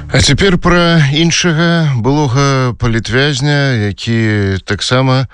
А цяпер пра іншага былога палітвязня, які таксама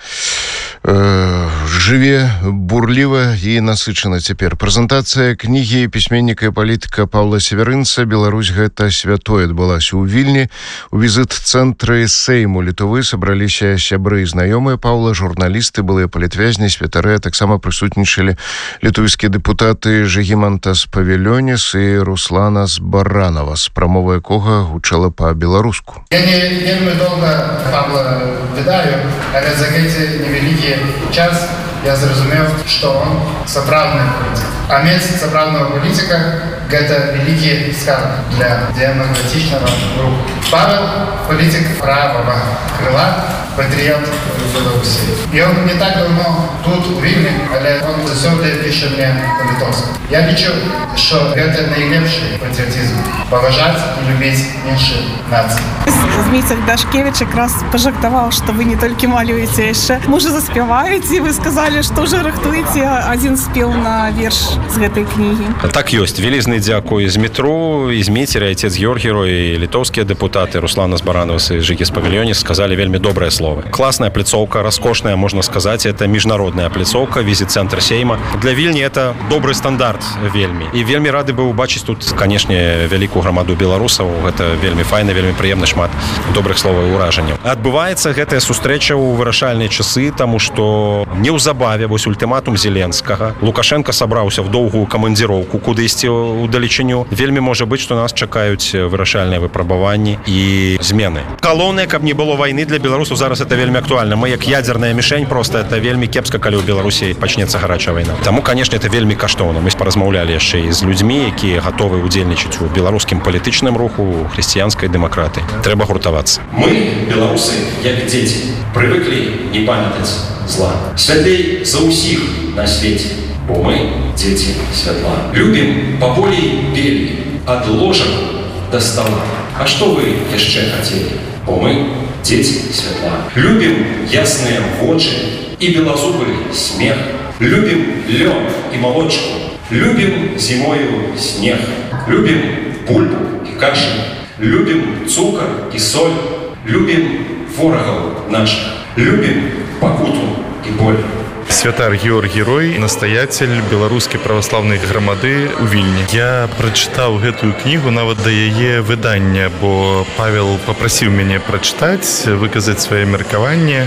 жыве бурліва і насычана цяпер. Прэзентацыя кнігі пісьменніка і палітыка Паўла Северынца «Беларусь – гэта святое» адбылася ў Вільні. У візіт-цэнтры Сейму Літвы сабраліся сябры і знаёмыя Паўла, журналісты, былыя палітвязні, святары, а таксама прысутнічалі літоўскія дэпутаты Жыгімантас Павелёнес і Русланас Баранавас, прамова якога гучала па-беларуску. Я не вельмі доўга Павла ведаю, але за гэты невялікі час я зразумеў, што он сапраўдны палітык. А мець сапраўднага палітыка – гэта вялікі скарб для дэмакратычнага руху. Павел – палітык правага крыла, патрыёт Беларусі. І он не так давно тут, у Вільні, але он заўсёды піша мне па-літоўску. Я лічу, што гэта найлепшы патрыётызм – паважаць і любіць іншыя нацыі. Зміцер Дашкевич якраз пажартаваў, што вы не толькі малюеце, яшчэ можа заспяваеце. Вы сказалі, што ўжо рыхтуеце адзін спеў на верш з гэтай кнігі. Так ёсць. Вялізны дзякуй з метро, і Зміцер, і отец Георгій, і літоўскія дэпутаты Русланас Баранавас і Жыгімантас Павелёнес сказалі вельмі добрае слово. Классная пляцоўка, раскошная, можно сказать, это международная пляцоўка, візіт-цэнтр Сейма. Для Вільні это добрый стандарт вельмі. І вельмі рады быў убачыць тут, канешне, вялікую грамаду беларусаў. Гэта вельмі файна, вельмі прыемна, шмат добрых словаў і ўражанняў. Адбываецца гэтая сустрэча ў вырашальныя часы, таму што неўзабаве вось ультыматум Зеленскага. Лукашенко сабраўся в доўгую камандзіроўку кудысьці ў далечыню. Вельмі можа быць, што нас чакаюць вырашальныя выпрабаванні і змены. Галоўнае, каб не было вайны, для беларусаў зараз это вельмі актуальна. Мы як ядерная мішень, просто это вельмі кепска, калі ў Беларусі пачнецца гарачая вайна. Таму, канешне, это вельмі каштоўна. Мы паразмаўлялі яшчэ і з людзьмі, якія гатовы ўдзельнічаць у беларускім палітычным руху, у хрысціянскай дэмакратыі. Трэба гуртавацца. Мы, беларусы, як дзеці, прывыклі не памятаць зла. Святлей за ўсіх на свеце, бо мы дзеці святла. Любім па полі белі, ад ложак да стала. А што вы яшчэ хацелі? Бо мы дзеці святла. Любім ясныя вочы і белазубы смех. Любім лёд і малочку. Любім зімою снег. Любім бульбу і кашу. Любім цукар і соль. Любім ворагаў наших. Любім пакуту і боль. Святар Георгій Рой, настоятель беларускай праваслаўнай грамады ў Вільні. Я прачытаў гэтую кнігу нават да яе выдання, бо Павел папрасіў мяне прачытаць, выказаць сваё меркаванне,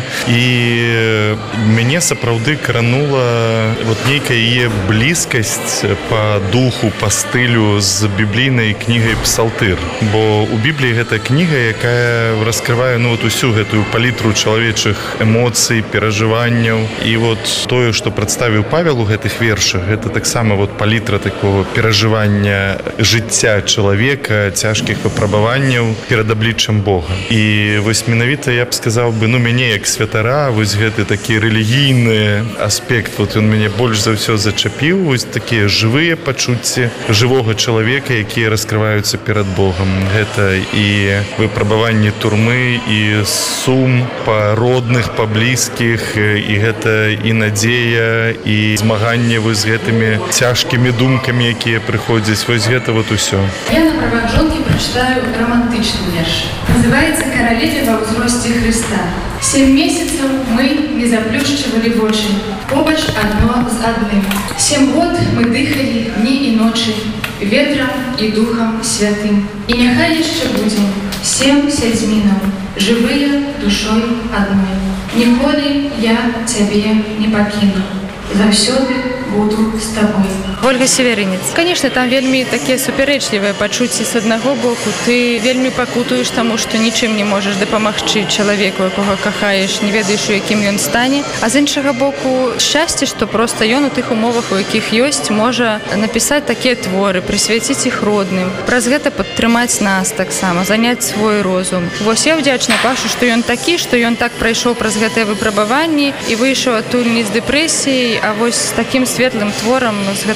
і мяне сапраўды кранула вот нейкая яе блізкасць па духу, па стылю з біблійнай кнігай Псалтыр. Бо у Бібліі гэта кніга, якая раскрывае усю гэтую палітру чалавечых эмоцый, перажыванняў. І вот тое, што прадставіў Павел у гэтых вершах, гэта таксама палітра такого перажывання жыцця чалавека, цяжкіх выпрабаванняў перад абліччам Бога. І вось менавіта я б сказаў бы, мяне як святара, вось гэты такі рэлігійны аспект, ён мяне больш за ўсё зачапіў, вось такія жывыя пачуцці жывога чалавека, якія раскрываюцца перад Богам. Гэта і выпрабаванні турмы, і сум па родных, па блізкіх, і гэта і надзея, і змаганне з гэтымі цяжкімі думкамі, якія прыходзяць. Вось гэта усё. Я на правах жонкі прачытаю романтычны верш. Называецца «Каралеве ва ўзросце Хрыста». 7 месяцаў мы не заплюшчывалі вочы, побач адно з адным. 7 год мы дыхалі дні і ночы, ветрам і духам святым. І няхай яшчэ будзем 7 сядзьмінаў, жывыя душой адной. Ніколі я цябе не пакіну, заўсёды буду з табой. Ольга Северынец. Конечно, там вельмі такія супярэчлівыя пачуцці. З аднаго боку, ты вельмі пакутуеш таму, што нічым не можаш дапамагчы чалавеку, якога кахаеш, не ведаеш, у якім ён стане. А з іншага боку, шчасце, што проста ён у тых умовах, у якіх ёсць, можа напісаць такія творы, прысвяціць іх родным. Праз гэта падтрымаць нас таксама, заняць свой розум. Вось я ўдзячна Пашу, што ён такі, што ён так прайшоў праз гэтыя выпрабаванні і выйшаў адтуль не з дэпрэсіяй, а вось з такім светлым творам, з гэтай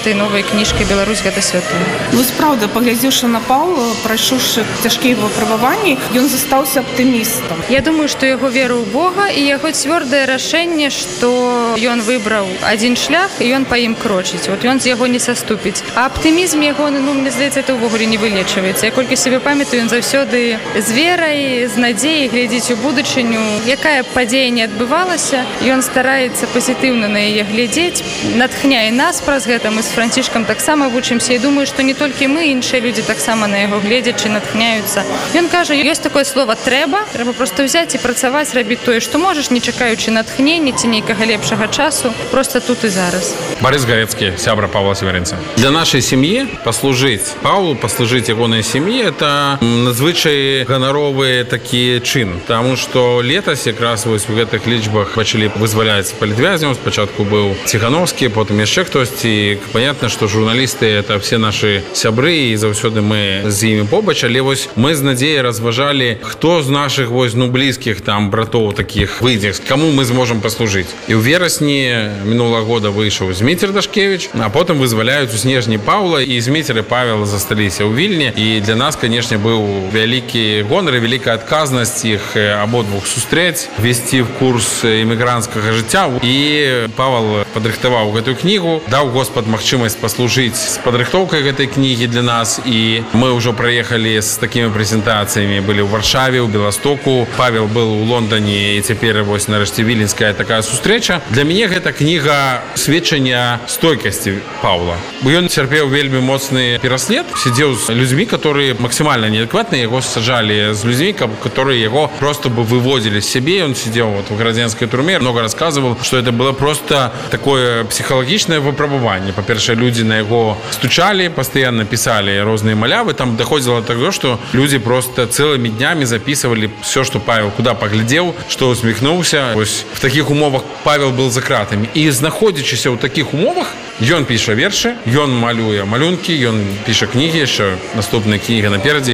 гэтай новай кніжкай «Беларусь гэта святое». Ну, справді, поглядзіўшы на Паўла, прайшоўшы цяжкія выпрабаванні, ён застаўся аптымістам. Я думаю, што яго вера ў Бога і яго цвёрдае рашэнне, што ён выбраў адзін шлях і ён па ім крочыць. Вот ён з яго не саступіць. А аптымізм яго, ну, мне здаецца, это ўвогуле не вылечваецца. Я колькі сябе памятаю, ён заўсёды з верай, з надзеяй глядзіць у будучыню. Якая падзея не адбывалася, ён стараецца пазітыўна на яе глядзець, натхняе нас праз гэта. Мы з Францішкам таксама вучымся і думаю, што не толькі мы, іншыя людзі таксама на яго гледзячы натхняюцца. Ён кажа, ёсць такое слово «трэба», трэба проста ўзяць і працаваць, рабіць тое, што можаш, не чакаючы натхнення ці нейкага лепшага часу, просто тут і зараз. Борис Горецкий, сябра Павла Северинца. Для нашей семьи послужить Павлу, послужить ягонай семье, это надзвычай ганаровы такі чын, потому что летась якраз вось у гэтых лічбах пачалі вызваляць палітвязняў. Спачатку быў Ціхановскі, потым яшчэ хтосьці. Понятно, что журналисты это все наши сябры і заўсёды мы з імі побач, але вось мы з надзеяй разважалі, хто з наших вось, ну, блізкіх там братоў таких выйдзе, кому мы зможам паслужыць. І ў верасні мінулага года выйшаў Зміцер Дашкевич, а потым вызваляюць у снежні Паўла, і Зміцер і Павел засталіся ў Вільні. І для нас, конечно, быў вялікі гонар і вялікая адказнасць іх абодвух сустрэць, весці в курс эмігранцкага жыцця. І Павел падрыхтаваў гэтую кнігу, даў Господ магчымасць паслужыць з падрыхтоўкай гэтай кнігі для нас. І мы ўжо праехалі з такімі прэзентацыямі, былі ў Варшаве, ў Беластоку. Павел был у Лондоне, і цяпер вось нарэшце віленская такая сустрэча. Для мяне гэта кніга сведчання стойкасці Паўла. Ён цярпеў вельмі моцны пераслед, сидзеў з людзьмі, которые максімальна неадэкватныя, яго саджалі з людзьмі, которые яго просто бы выводзілі з сябе. Он сидзеў вот в градзянскай турме, много рассказывал, что это было просто такое психологічнае выпрабаванне. Па-першае, людзі на яго стучалі, постоянно писали розныя малявы. Там доходило до того, что люди просто целыми днями записывали все, что Павел куда поглядел, что усміхнуўся. Ось в таких умовах Павел был за кратами. И знаходзячыся ў таких умовах, ён піша вершы, ён малюе малюнкі, ён піша кнігі, яшчэ наступная кніга наперадзе.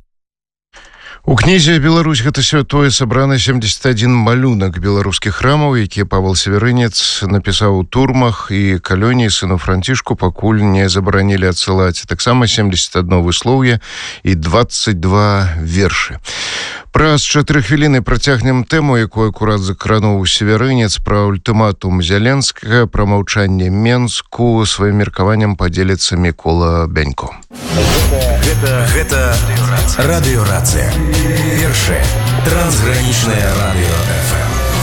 У кнізе «Беларусь гэта святое» сабраны 71 малюнак беларускіх храмаў, якія Павел Северынец напісаў у турмах і калоніі сыну Францішку, пакуль не забаранілі адсылаць. Таксама 71 выслоўе і 22 вершы. Праз 4 хвіліны працягнем тэму, якую акурат закрануў Северынец, пра ультыматум Зяленскага, пра маўчанне Менску. Сваім меркаваннем падзеліцца Мікола Бянько. Гэта радыёрацыя. Першае трансгранічнае радыё ФМ.